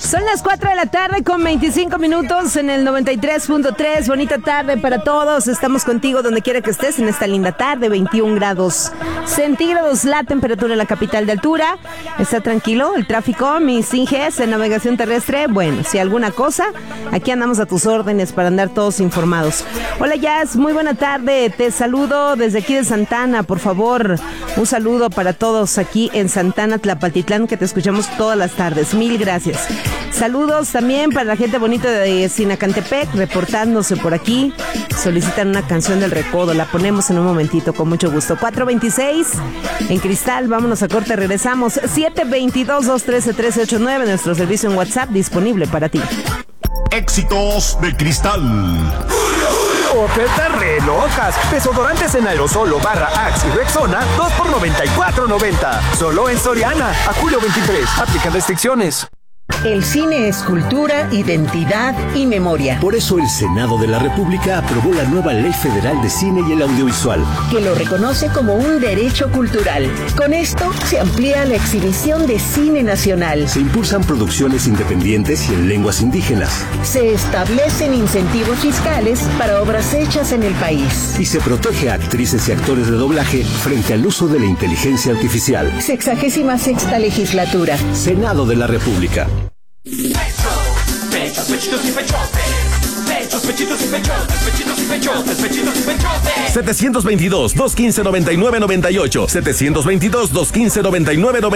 Son las 4 de la tarde con 25 minutos en el 93.3. Bonita tarde para todos. Estamos contigo donde quiera que estés en esta linda tarde. 21 grados centígrados la temperatura en la capital de altura. Está tranquilo el tráfico, mis inges en navegación terrestre. Bueno, si alguna cosa, aquí andamos a tus órdenes para andar todos informados. Hola Jazz, muy buena tarde. Te saludo desde aquí de Santana, por favor. Un saludo para todos aquí en Santana, Tlapaltitlán, que te escuchamos todas las tardes. Mil gracias. Saludos también para la gente bonita de Sinacantepec, reportándose por aquí. Solicitan una canción del Recodo, la ponemos en un momentito, con mucho gusto. 426 en Cristal, vámonos a corte, regresamos. 722-213-1389, nuestro servicio en WhatsApp disponible para ti. Éxitos de Cristal. Ofertas re locas. Desodorantes en aerosol o barra Axe y Rexona, 2 por $94.90. Solo en Soriana. A julio 23. Aplican restricciones. El cine es cultura, identidad y memoria. Por eso el Senado de la República aprobó la nueva Ley Federal de Cine y el Audiovisual, que lo reconoce como un derecho cultural. Con esto se amplía la exhibición de cine nacional. Se impulsan producciones independientes y en lenguas indígenas. Se establecen incentivos fiscales para obras hechas en el país. Y se protege a actrices y actores de doblaje frente al uso de la inteligencia artificial. 66ª legislatura. Senado de la República. Pechos, pechitos y pechotes. Pechos, pechitos y pechotes. Pechitos y pechotes. Pechitos y pechotes. 722-215-9998. 722-215-9998.